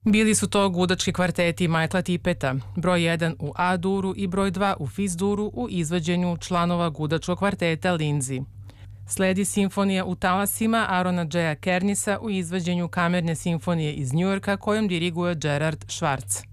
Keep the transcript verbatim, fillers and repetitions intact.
Bili su to gudački kvarteti Michaela Tippeta, broj jedan u A-duru i broj dva u Fis-duru u izvođenju članova gudačkog kvarteta Lindsay. Sledi simfonija u talasima Arona Jaya Kernisa u izvođenju kamerne simfonije iz Njujorka kojom diriguje Gerard Schwartz.